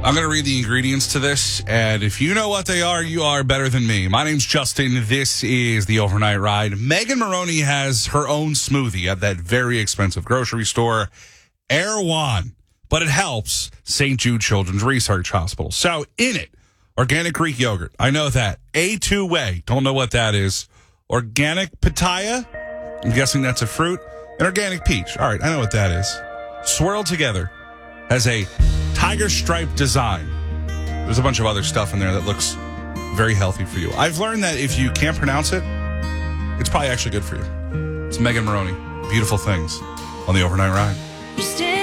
I'm going to read the ingredients to this, and if you know what they are, you are better than me. My name's Justin. This is the Overnight Ride. Megan Maroney has her own smoothie at that very expensive grocery store, Erewhon, but it helps St. Jude Children's Research Hospital. So in it, organic Greek yogurt. I know that. A2 whey. Don't know what that is. Organic pitaya. I'm guessing that's a fruit. And organic peach. All right, I know what that is. Swirled together has a tiger stripe design. There's a bunch of other stuff in there that looks very healthy for you. I've learned that if you can't pronounce it, it's probably actually good for you. It's Megan Maroney. Beautiful things on the Overnight Ride.